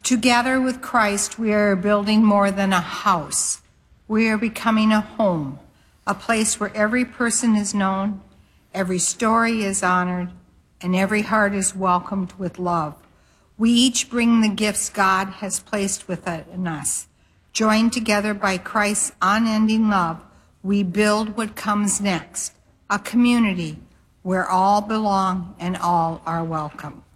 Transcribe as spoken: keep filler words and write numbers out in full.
Together with Christ, we are building more than a house. We are becoming a home, a place where every person is known, every story is honored, and every heart is welcomed with love. We each bring the gifts God has placed within us. Joined together by Christ's unending love, we build what comes next, a community where all belong and all are welcome.